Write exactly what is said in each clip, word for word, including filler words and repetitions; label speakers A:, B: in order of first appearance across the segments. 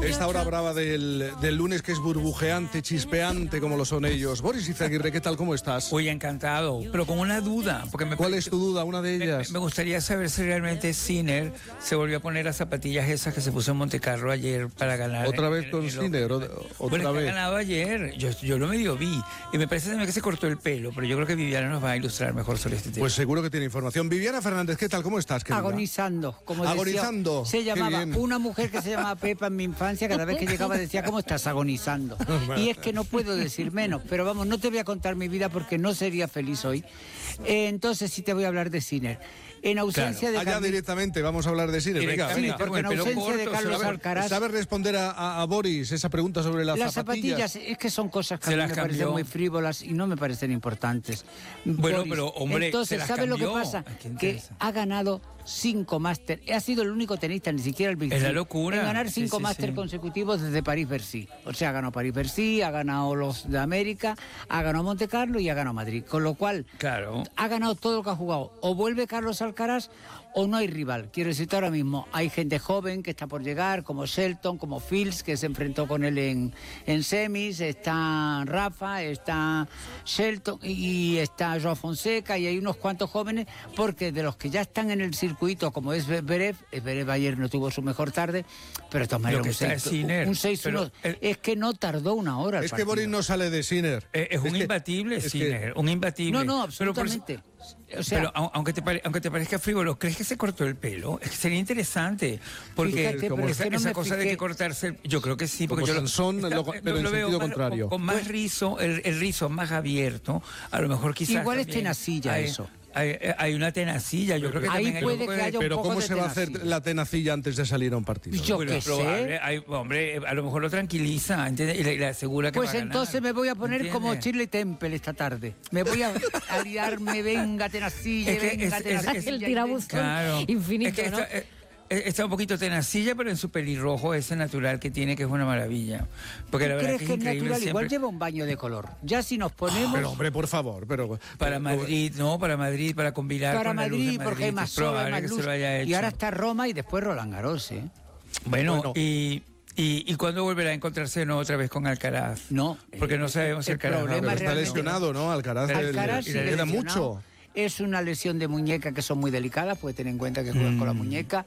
A: Esta hora brava del, del lunes que es burbujeante, chispeante como lo son ellos. Boris Izaguirre, ¿qué tal? ¿Cómo estás?
B: Oye, encantado, pero con una duda. Porque me
A: ¿Cuál es tu duda? Una de ellas.
B: Me, me gustaría saber si realmente Sinner se volvió a poner las zapatillas esas que se puso en Montecarlo ayer para ganar.
A: ¿Otra vez
B: en,
A: con
B: en
A: Sinner?
B: Bueno,
A: ¿Otra vez?
B: ha ganado ayer. Yo, yo lo medio vi. Y me parece también que se cortó el pelo, pero yo creo que Viviana nos va a ilustrar mejor sobre este tema.
A: Pues seguro que tiene información. Viviana Fernández, ¿qué tal? ¿Cómo estás, querida?
C: Agonizando, como decía.
A: Agonizando.
C: Se llamaba
A: Qué bien.
C: una mujer que se llamaba Pepa en mi infancia, cada vez que llegaba decía, ¿cómo estás agonizando? Y es que no puedo decir menos, pero vamos, no te voy a contar mi vida porque no sería feliz hoy. Eh, entonces sí te voy a hablar de Sinner. En ausencia
A: Claro.
C: de
A: Allá
C: Carlos...
A: directamente vamos a hablar de Sinner. Venga,
C: Sí,
A: venga.
C: porque en
B: Pero
C: ausencia de
B: corto,
C: Carlos
B: ¿sabes?
C: Alcaraz...
A: ¿Sabes responder a, a, a Boris esa pregunta sobre las,
C: Las
A: zapatillas?
C: zapatillas es que son cosas que
B: Se
C: a mí
B: las
C: me
B: cambió.
C: parecen muy frívolas y no me parecen importantes.
B: Bueno,
C: Boris,
B: pero, hombre,
C: entonces,
B: se las
C: ¿sabes lo que
B: cambió?
C: pasa?
B: Ay, qué
C: Que
B: interesante.
C: ha ganado cinco máster. Ha sido el único tenista, ni siquiera el Big
B: Es la
C: Three,
B: locura.
C: en ganar
B: Sí,
C: cinco
B: sí,
C: máster
B: sí.
C: consecutivos desde París-Bercy. O sea, ha ganado París-Bercy, ha ganado los de América, ha ganado Monte Carlo y ha ganado Madrid. Con lo cual,
B: Claro.
C: ha ganado todo lo que ha jugado. O vuelve Carlos Alcaraz o no hay rival. Quiero decirte ahora mismo, hay gente joven que está por llegar, como Shelton, como Fields, que se enfrentó con él en, en semis, está Rafa, está Shelton y está Joao Fonseca, y hay unos cuantos jóvenes, porque de los que ya están en el circuito, como es Zverev, Zverev ayer no tuvo su mejor tarde, pero de todas maneras
B: Lo que
C: un
B: está
C: seis-
B: es Sinner,
C: un seis uno,
B: pero el-
C: es que no tardó una hora el
A: Es que
C: partido.
A: Boris no sale de Sinner.
B: Eh, es un
A: que-
B: imbatible,
A: es que-
B: Sinner, un imbatible.
C: No, no,
B: Pero por-
C: absolutamente. O sea,
B: pero au- aunque te, pare- aunque te parezca frívolo, ¿crees que se cortó el pelo? Es que sería interesante. Porque
C: Fíjate,
A: pero
B: esa,
C: es que no
B: esa
C: me
B: cosa de
C: fijé.
B: que cortarse el- yo creo que sí. Porque
A: Como
B: yo lo-
A: Sansón,
B: está-
A: lo- pero en
B: veo
A: sentido
B: más-
A: contrario.
B: Con, con más rizo, el, el rizo más abierto, a lo mejor quizás
C: Igual es
B: también
C: tenacilla
B: hay,
C: eso.
B: Hay, hay una tenacilla, yo creo que
C: Ahí
B: también hay
C: puede
B: un poco
C: que
B: de-
C: haya un
A: Pero
C: poco
A: ¿cómo
C: de
A: se va a hacer
C: tenacilla.
A: la tenacilla antes de salir a un partido?
C: Yo
B: Bueno,
C: qué
B: es probable,
C: sé.
B: hay- hombre, a lo mejor lo tranquiliza, ¿entiendes? Y le, le asegura que
C: Pues
B: va a ganar,
C: entonces me voy a poner como
B: ¿entiendes?
C: Shirley Temple esta tarde. Me voy a aliarme, venga, tenacilla,
B: Es que
C: venga,
B: es- es-
C: tenacilla.
B: es-
D: El tirabuzón
B: Claro.
D: infinito,
B: Es que
D: ¿no?
B: está, eh, eh, está un poquito tenacilla, pero en su pelirrojo ese natural que tiene, que es una maravilla. Porque la
C: ¿Tú
B: verdad
C: crees
B: que
C: que
B: es
C: es
B: increíble
C: natural? Igual
B: siempre.
C: lleva un baño de color. Ya si nos ponemos
A: Pero hombre, por favor, pero...
B: Para
A: pero-
B: Madrid, no, para Madrid, para combinar
C: para
B: con la luz
C: Madrid,
B: de Madrid,
C: porque hay más
B: es
C: sol, hay
B: probable
C: más
B: que
C: luz.
B: se lo haya hecho.
C: Y ahora está Roma y después Roland Garros, ¿eh?
B: Bueno,
A: Bueno.
B: y, y, ¿y cuándo volverá a encontrarse de nuevo otra vez con Alcaraz?
C: No.
B: Porque no
C: el-
B: sabemos si
C: el
B: Alcaraz va a
C: problema
A: Pero
B: volver.
A: está
C: realmente-
A: lesionado, ¿no? Alcaraz, el-
C: Alcaraz
A: le
C: sigue
A: queda
C: lesionado.
A: mucho.
C: Es una lesión de muñeca que son muy delicadas, puede tener en cuenta que juegan con la muñeca.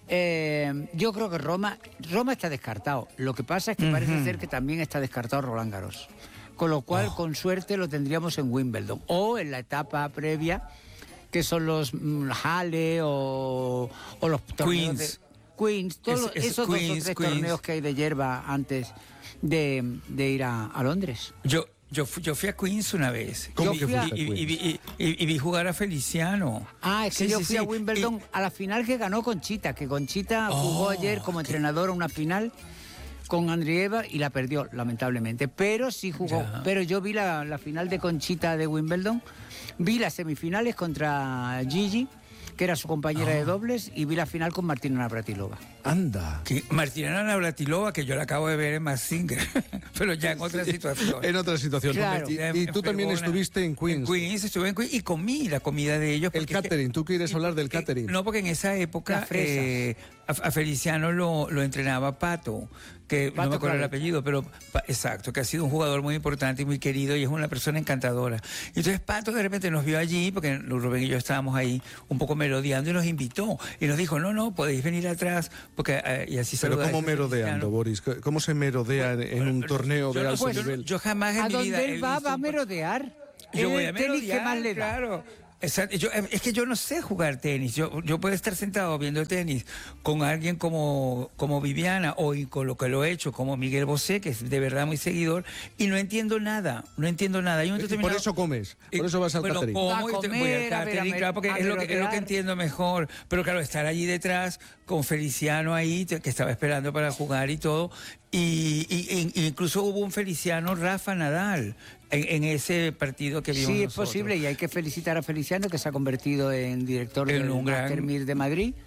C: Eh, yo creo que Roma, Roma está descartado. Lo que pasa es que parece ser que también está descartado Roland Garros. Con lo cual, con suerte, lo tendríamos en Wimbledon. O en la etapa previa, que son los mm, Halle o, o los torneos
B: Queens.
C: de- Queens, todos
B: Es- es
C: esos dos o
B: Queens,
C: tres
B: Queens.
C: torneos que hay de hierba antes de, de ir a, a Londres.
B: Yo, yo, fui, yo fui a Queens una vez.
A: ¿Cómo
B: y,
A: que
B: y-
A: fuiste a
B: y- y-
A: Queens?
B: y- y- y vi jugar a Feliciano.
C: Ah, es que
B: Sí,
C: yo
B: sí,
C: fui
B: sí.
C: a Wimbledon
B: Y-
C: a la final que ganó Conchita, que Conchita jugó
B: Oh,
C: ayer como entrenadora una final con Andrieva y la perdió, lamentablemente. Pero sí jugó.
B: Ya.
C: Pero yo vi la, la final de Conchita de Wimbledon, vi las semifinales contra Gigi, que era su compañera
B: Oh.
C: de dobles, y vi la final con Martina Navratilova.
A: Anda.
B: Que Martina Navratilova, que yo la acabo de ver en Mazinger, pero ya en otra situación.
A: En otra situación.
C: Claro.
A: Y, y tú también
B: Fregona.
A: estuviste en Queens.
B: En Queens, estuve en Queens y comí la comida de ellos.
A: El
B: porque es que-
A: catering, tú quieres hablar del
B: Eh,
A: catering.
B: No, porque en esa época
C: Las fresas.
B: eh, a, a Feliciano lo, lo entrenaba Pato, que no
C: Pato
B: me acuerdo el
C: Claret.
B: apellido, pero pa- exacto, que ha sido un jugador muy importante y muy querido y es una persona encantadora. Y entonces Pato de repente nos vio allí, porque Rubén y yo estábamos ahí un poco merodeando y nos invitó y nos dijo, no, no, podéis venir atrás, porque eh, y así
A: Pero
B: saludáis
A: ¿cómo
B: a
A: merodeando,
B: Feliciano.
A: Boris? ¿Cómo se merodea en, en un torneo
B: Yo
A: de
B: no-
A: alto
B: pues,
A: nivel?
B: Yo jamás en
C: ¿A
B: mi
C: dónde
B: vida he
C: él va?
B: visto
C: Va a
B: un-
C: merodear.
B: Yo
C: Es
B: voy
C: el
B: a
C: tenis que
B: merodear,
C: más le da.
B: claro. Exacto. Yo, eh, es que yo no sé jugar tenis. Yo, yo puedo estar sentado viendo tenis con alguien como, como Viviana o y con lo que lo he hecho, como Miguel Bosé, que es de verdad muy seguidor, y no entiendo nada. No entiendo nada. Y un
A: Y
B: momento
A: por
B: determinado-
A: eso comes, por
B: Eh,
A: eso vas al
B: bueno,
A: catering.
B: como
C: Va a
B: y te- voy
C: comer,
B: al
C: a ver, a
B: catering,
C: ver,
B: claro, porque
C: a
B: es lo, que, es lo que
C: merodear.
B: entiendo mejor. Pero claro, estar allí detrás con Feliciano ahí, te- que estaba esperando para jugar y todo. Y, y- y- incluso hubo un Feliciano Rafa Nadal en, en ese partido que vimos
C: Sí, es
B: nosotros.
C: posible y hay que felicitar a Feliciano, que se ha convertido en director
B: En
C: del
B: un gran-
C: Master Mir de Madrid.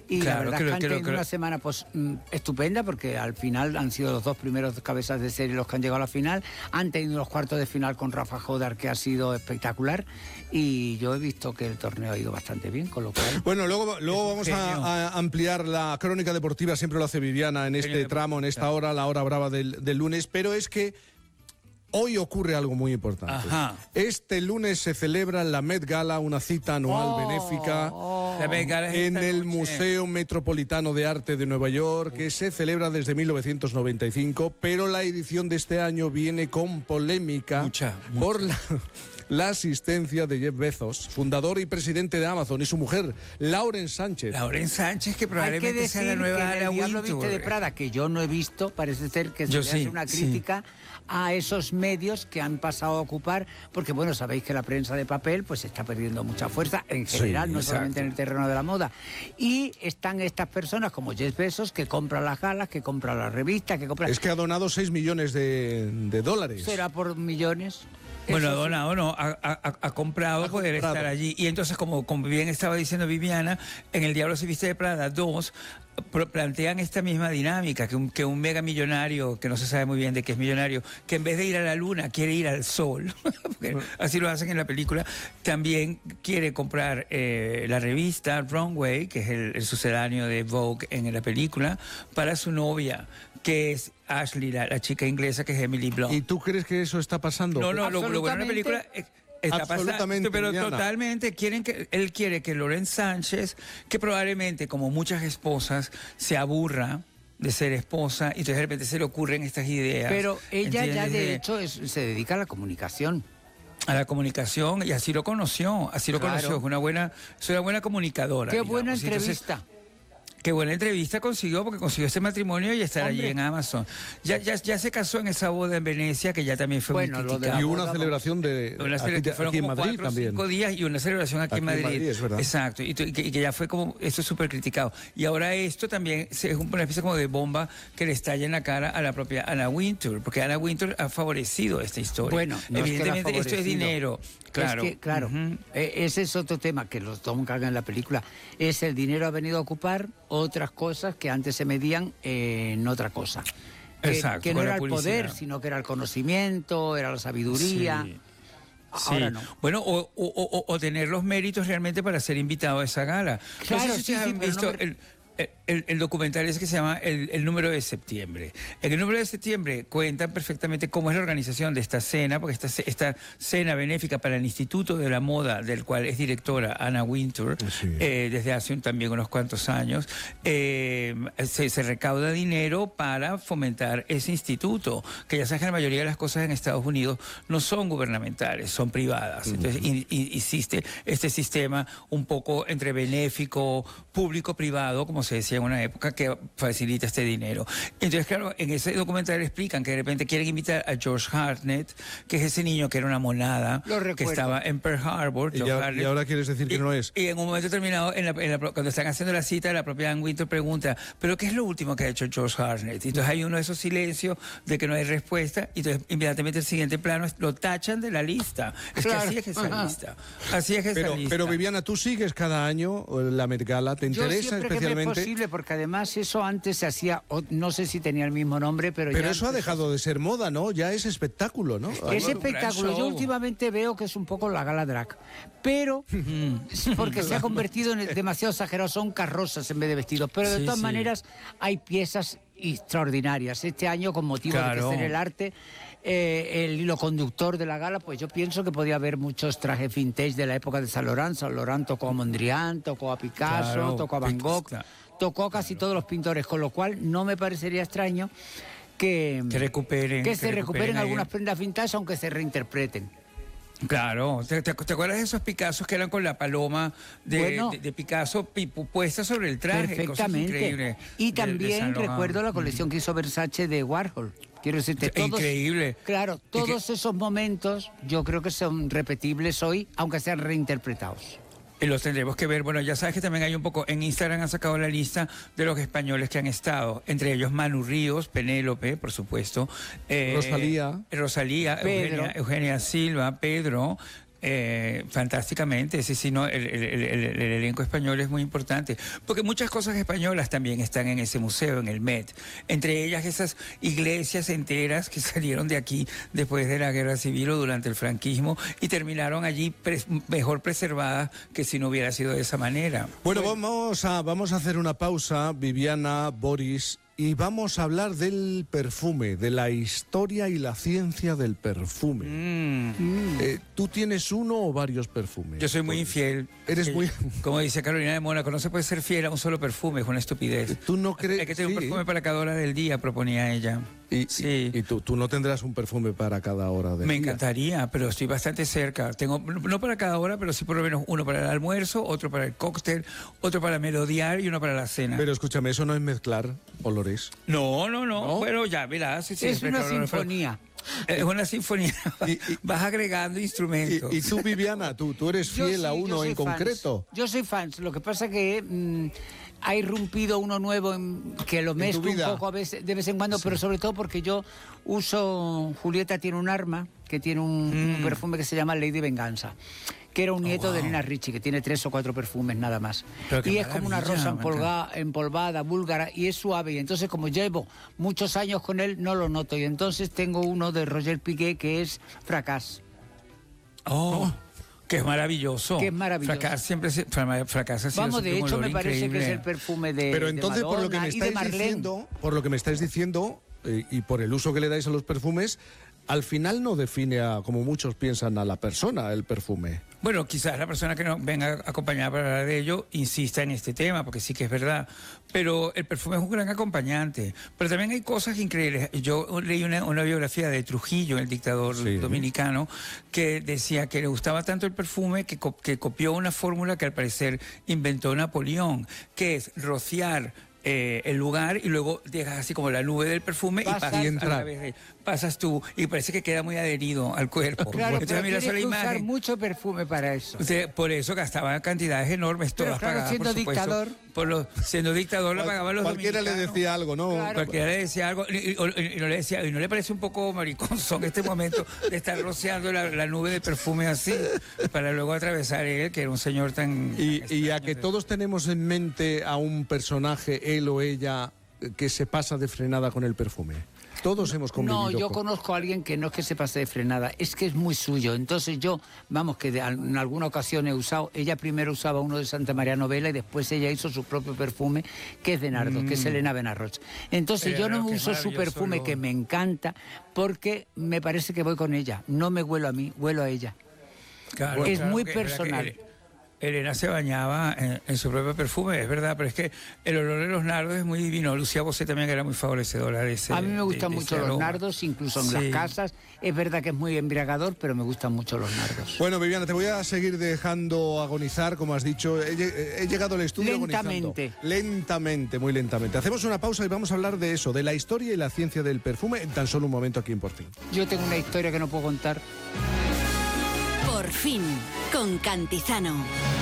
C: Y
B: Claro,
C: la verdad
B: creo-
C: es que han
B: creo-
C: tenido
B: creo-
C: una semana pues mm, estupenda, porque al final han sido los dos primeros cabezas de serie los que han llegado a la final. Han tenido los cuartos de final con Rafa Jodar, que ha sido espectacular. Y yo he visto que el torneo ha ido bastante bien, con lo cual...
A: Bueno, luego, luego vamos
B: genio.
A: a, a ampliar la crónica deportiva, siempre lo hace Viviana en este
B: Genio
A: tramo, en esta hora, la hora brava del, del lunes, pero es que hoy ocurre algo muy importante.
B: Ajá.
A: Este lunes se celebra la Met Gala, una cita anual
C: Oh,
A: benéfica
C: oh.
B: La Met Gala es
A: en
B: esta
A: el
B: noche.
A: Museo Metropolitano de Arte de Nueva York, que se celebra desde mil novecientos noventa y cinco, pero la edición de este año viene con polémica
B: Mucha, mucha.
A: por la, la asistencia de Jeff Bezos, fundador y presidente de Amazon, y su mujer, Lauren Sánchez.
B: Lauren Sánchez, que
C: Hay que
B: probablemente sea
C: decir
B: la nueva
C: que
B: Anna
C: en El Diablo
B: Wintour.
C: Viste de Prada, que yo no he visto, parece ser que se
B: Yo
C: le
B: sí,
C: hace una
B: sí.
C: crítica a esos medios que han pasado a ocupar, porque bueno, sabéis que la prensa de papel pues está perdiendo mucha fuerza en
A: Sí,
C: general, no
B: exacto.
C: solamente en el terreno de la moda. Y están estas personas como Jeff Bezos, que compran las galas, que compran las revistas, que compran...
A: Es que ha donado seis millones de, de dólares.
C: ¿Será por millones?
B: Bueno, ha
C: Eso sí.
B: donado, no, ha, ha- ha comprado
A: Ha
B: poder
A: comprado.
B: estar allí. Y entonces, como, como bien estaba diciendo Viviana, en El Diablo se viste de Prada dos, pro- plantean esta misma dinámica, que un, que un mega millonario, que no se sabe muy bien de qué es millonario, que en vez de ir a la luna quiere ir al sol, porque así lo hacen en la película, también quiere comprar eh, la revista Runway, que es el, el sucedáneo de Vogue en la película, para su novia, que es Ashley, la, la chica inglesa, que es Emily Blunt.
A: ¿Y tú crees que eso está pasando?
B: No, no, lo, lo bueno de la película es- está
A: Absolutamente,
B: pasando, pero
A: Viviana.
B: totalmente quieren que él quiere que Lauren Sánchez, que probablemente como muchas esposas se aburra de ser esposa y entonces de repente se le ocurren estas ideas.
C: Pero ella ya
B: ¿entiendes?
C: de hecho es- se dedica a la comunicación.
B: A la comunicación, y así lo conoció, así lo
C: Claro.
B: conoció, es una buena, es una buena comunicadora.
C: Qué
B: digamos.
C: buena
B: Y entonces,
C: entrevista.
B: Qué buena entrevista consiguió, porque consiguió este matrimonio y estar allí
C: Hombre.
B: en Amazon. Ya, ya, ya se casó en esa boda en Venecia, que ya también fue
C: Bueno,
B: muy
C: lo de
B: criticada.
A: Y
C: la
A: hubo una
C: boda,
A: celebración de
B: Una
A: aquí,
B: cele- fueron
A: aquí en
B: como
A: Madrid
B: cuatro o
A: también.
B: cinco días y una celebración aquí,
A: Aquí
B: en
A: en
B: Madrid.
A: Madrid, es verdad.
B: Exacto, y, tu- y que, y que ya fue como, esto es súper criticado. Y ahora esto también se- es una especie como de bomba que le estalla en la cara a la propia Anna Wintour, porque Anna Wintour ha favorecido esta historia.
C: Bueno, no es que la ha
B: evidentemente esto es
C: favorecido.
B: dinero, claro.
C: Es que, claro,
B: Ujú.
C: eh, ese es otro tema que los tocan en la película. Es el dinero ha venido a ocupar otras cosas que antes se medían eh, en otra cosa. Que,
B: Exacto,
C: que no
B: con
C: era
B: la
C: el poder,
B: publicidad.
C: sino que era el conocimiento, era la sabiduría.
B: Sí.
C: Ahora
B: Sí.
C: no.
B: Bueno, o, o- o- o tener los méritos realmente para ser invitado a esa gala.
C: Claro,
B: no sé si
C: sí,
B: ustedes
C: sí,
B: han
C: pero
B: visto
C: no me-
B: el, el- el documental ese que se llama el, el número de septiembre. En el número de septiembre cuentan perfectamente cómo es la organización de esta cena, porque esta, ce- esta cena benéfica para el Instituto de la Moda, del cual es directora Anna Wintour,
A: Sí.
B: eh, desde hace un- también unos cuantos años, eh, se, se recauda dinero para fomentar ese instituto, que ya sabes que la mayoría de las cosas en Estados Unidos no son gubernamentales, son privadas. Entonces in- in- existe este sistema un poco entre benéfico, público-privado, como se decía en una época, que facilita este dinero. Entonces, claro, en ese documental explican que de repente quieren invitar a George Hartnett, que es ese niño que era una monada,
C: Lo
B: que
C: recuerdo.
B: estaba en Pearl Harbor.
A: Y,
B: George
A: ya-
B: Hartnett.
A: y ahora quieres decir que
B: Y-
A: no es.
B: Y en un momento determinado, en la- en la- cuando están haciendo la cita, la propia Ann Wintour pregunta, ¿pero qué es lo último que ha hecho George Hartnett? Y entonces hay uno de esos silencios de que no hay respuesta, y entonces inmediatamente el siguiente plano es- lo tachan de la lista. Es
C: Claro.
B: que así es esa
C: Ajá.
B: lista. Así es esa
A: Pero,
B: lista.
A: pero Viviana, tú sigues cada año eh, la Met Gala, ¿te
C: Yo
A: interesa
C: siempre que me es
A: especialmente?
C: posible, porque además eso antes se hacía, o- no sé si tenía el mismo nombre, pero,
A: Pero
C: ya
A: eso ha
C: antes-
A: dejado de ser moda, ¿no? Ya es espectáculo, ¿no?
C: Es
B: un gran
C: espectáculo. Yo
B: show.
C: últimamente veo que es un poco la gala drag, pero porque se ha convertido en el- demasiado exagerado, son carrozas en vez de vestidos. Pero de
B: Sí,
C: todas
B: sí.
C: maneras hay piezas extraordinarias. Este año, con motivo de
B: Claro.
C: que es en el arte, eh, el hilo conductor de la gala, pues yo pienso que podía haber muchos trajes vintage de la época de Saint Laurent. Saint Laurent tocó a Mondrian, tocó a Picasso,
B: Claro,
C: tocó a Van Gogh,
B: Picasso.
C: tocó a casi todos los pintores, con lo cual no me parecería extraño que,
B: Que recuperen.
C: que se recuperen
B: ahí.
C: algunas prendas vintage, aunque se reinterpreten.
B: Claro, ¿Te, te, te acuerdas de esos Picassos que eran con la paloma de,
C: Bueno.
B: de, de Picasso pi- pu- puesta sobre el traje? Cosas
C: Perfectamente.
B: increíbles
C: Y
B: de- de
C: también
B: Saint Laurent.
C: recuerdo la colección que hizo Versace de Warhol. Quiero decirte, todos,
B: Increíble.
C: Claro,
B: Y que-
C: todos esos momentos yo creo que son repetibles hoy, aunque sean reinterpretados.
B: Y los tendremos que ver. Bueno, ya sabes que también hay un poco, en Instagram han sacado la lista de los españoles que han estado, entre ellos Manu Ríos, Penélope, por supuesto, eh,
A: Rosalía.
B: Rosalía,
C: Pedro.
B: Eugenia, Eugenia Silva, Pedro, Eh, fantásticamente, sí, sí, no, el, el, el, el, el elenco español es muy importante, porque muchas cosas españolas también están en ese museo, en el Met, entre ellas esas iglesias enteras que salieron de aquí después de la Guerra Civil o durante el franquismo y terminaron allí pres- mejor preservadas que si no hubiera sido de esa manera.
A: Bueno, vamos a, vamos a hacer una pausa, Viviana, Boris, y vamos a hablar del perfume, de la historia y la ciencia del perfume.
B: Mm.
A: Eh, ¿Tú tienes uno o varios perfumes?
B: Yo soy muy
A: Boris?
B: infiel.
A: Eres
B: Eh,
A: muy...
B: Como dice Carolina de Mónaco, no se puede ser fiel a un solo perfume, es una estupidez.
A: ¿Tú no crees?
B: Hay que tener
A: Sí.
B: un perfume para cada hora del día, proponía ella.
A: Y,
B: Sí.
A: y, y tú, tú no tendrás un perfume para cada hora del
B: Me
A: día.
B: encantaría, pero estoy bastante cerca. Tengo, no para cada hora, pero sí por lo menos uno para el almuerzo, otro para el cóctel, otro para merodear y uno para la cena.
A: Pero escúchame, eso no es mezclar olores.
B: No, no, no,
A: ¿No?
B: Bueno, ya, verás. Sí, sí,
C: Es una
B: pero- pero-
C: sinfonía.
B: Es una sinfonía.
A: Y- y-
B: Vas agregando instrumentos.
A: Y, y tú, Viviana, tú, tú eres
C: Yo
A: fiel
C: sí,
A: a
C: yo
A: uno
C: soy
A: en
C: fans.
A: concreto.
C: Yo soy fans. Lo que pasa que mm, ha irrumpido uno nuevo en- que lo
A: tu
C: mezclo un
A: vida.
C: poco a veces, de vez en cuando, pero sobre todo porque yo uso... Julieta tiene un arma que tiene un,
B: Mm.
C: un perfume que se llama Lady Venganza, que era un nieto
B: wow.
C: de Nina Ricci, que tiene tres o cuatro perfumes nada más.
B: Pero qué
C: Y es como una
B: maravilla,
C: rosa
B: me
C: empolvada, empolvada, búlgara, y es suave. Y entonces, como llevo muchos años con él, no lo noto. Y entonces tengo uno de Roger Piqué que es Fracas.
B: Oh, que es maravilloso.
C: Que es maravilloso.
B: Fracas siempre se, fra- fracasa ha sido
C: Vamos, de
B: siempre un
C: hecho,
B: olor
C: me parece
B: increíble.
C: que es el perfume de
A: Pero
C: de
A: entonces, por lo que
C: Madonna
A: me
C: y de
A: estáis
C: Marlene.
A: diciendo, por lo que me estáis diciendo, eh, y por el uso que le dais a los perfumes, al final no define a, como muchos piensan, a la persona el perfume.
B: Bueno, quizás la persona que nos venga acompañada para hablar de ello insista en este tema, porque sí que es verdad. Pero el perfume es un gran acompañante. Pero también hay cosas increíbles. Yo leí una, una biografía de Trujillo, el dictador
A: Sí.
B: dominicano, que decía que le gustaba tanto el perfume que, co- que copió una fórmula que al parecer inventó Napoleón, que es rociar eh, el lugar y luego dejas así como la nube del perfume
C: Pasas-
B: y pasas,
A: Y
B: a
A: entra.
B: través de- pasas tú y parece que queda muy adherido al cuerpo.
C: Claro,
B: Entonces,
C: pero
B: mira,
C: tienes
B: sola
C: que usar
B: imagen.
C: mucho perfume para eso.
B: Usted, por eso gastaba cantidades enormes,
C: Pero
B: todas
C: claro,
B: pagadas,
C: siendo
B: por supuesto.
C: dictador.
B: Por los, siendo dictador la pagaban los
A: Cualquiera le
B: dominicanos.
A: decía algo, ¿no?
C: Claro.
B: Cualquiera le decía algo y, y- y- y no le decía, y no le parece un poco mariconzón este momento de estar rociando la, la nube de perfume así para luego atravesar él, que era un señor tan...
A: Y, y a
B: extraño.
A: que todos tenemos en mente a un personaje, él o ella, que se pasa de frenada con el perfume. Todos hemos convivido
C: No, yo
A: con...
C: conozco a alguien que no es que se pase de frenada, es que es muy suyo. Entonces yo, vamos, que de- en alguna ocasión he usado, ella primero usaba uno de Santa María Novella y después ella hizo su propio perfume, que es de nardo, que es Elena Benarroch. Entonces yo no
B: Pero qué
C: uso su
B: maravilloso
C: perfume,
B: olor.
C: que me encanta, porque me parece que voy con ella. No me huelo a mí, huelo a ella.
B: Claro,
C: es
B: claro,
C: muy
B: que es verdad que
C: personal.
B: Ele- Elena se bañaba en, en su propio perfume, es verdad, pero es que el olor de los nardos es muy divino. Lucía Bosé también era muy favorecedora de ese
C: A mí me gustan
B: de- de
C: mucho
B: ese
C: los
B: aroma.
C: nardos, incluso en
B: Sí.
C: las casas. Es verdad que es muy embriagador, pero me gustan mucho los nardos.
A: Bueno, Viviana, te voy a seguir dejando agonizar, como has dicho. He, lle- he llegado al estudio
C: Lentamente.
A: agonizando. Lentamente, muy lentamente. Hacemos una pausa y vamos a hablar de eso, de la historia y la ciencia del perfume, en tan solo un momento aquí en Por Fin.
C: Yo tengo una historia que no puedo contar.
D: Por fin, con Cantizano.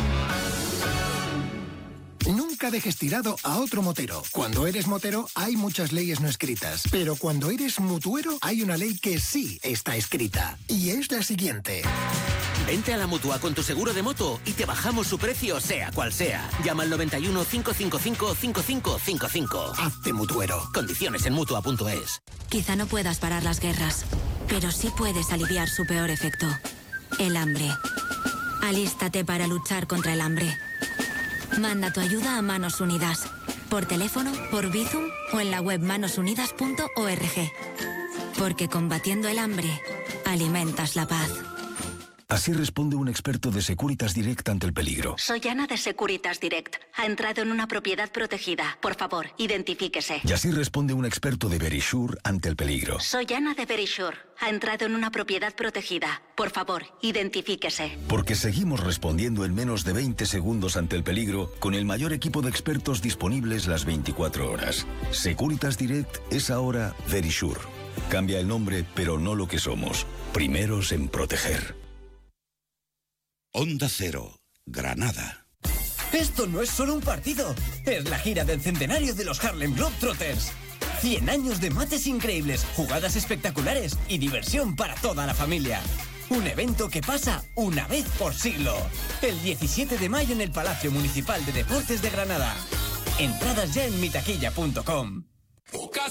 E: Nunca dejes tirado a otro motero. Cuando eres motero hay muchas leyes no escritas, pero cuando eres mutuero hay una ley que sí está escrita. Y es la siguiente.
F: Vente a la Mutua con tu seguro de moto y te bajamos su precio sea cual sea. Llama al noventa y uno, cinco cinco cinco, cinco cinco cinco cinco.
E: Hazte mutuero.
F: Condiciones en Mutua punto es.
D: Quizá no puedas parar las guerras, pero sí puedes aliviar su peor efecto, el hambre. Alístate para luchar contra el hambre. Manda tu ayuda a Manos Unidas, por teléfono, por Bizum o en la web manos unidas punto org. Porque combatiendo el hambre, alimentas la paz.
G: Así responde un experto de Securitas Direct ante el peligro.
H: Soy Ana de Securitas Direct. Ha entrado en una propiedad protegida. Por favor, identifíquese.
G: Y así responde un experto de Verisure ante el peligro.
H: Soy Ana de Verisure. Ha entrado en una propiedad protegida. Por favor, identifíquese.
G: Porque seguimos respondiendo en menos de veinte segundos ante el peligro con el mayor equipo de expertos disponibles las veinticuatro horas. Securitas Direct es ahora Verisure. Cambia el nombre, pero no lo que somos. Primeros en proteger.
I: Onda Cero, Granada.
J: Esto no es solo un partido, es la gira del centenario de los Harlem Globetrotters. cien años de mates increíbles, jugadas espectaculares y diversión para toda la familia. Un evento que pasa una vez por siglo. El diecisiete de mayo en el Palacio Municipal de Deportes de Granada. Entradas ya en mitaquilla punto com.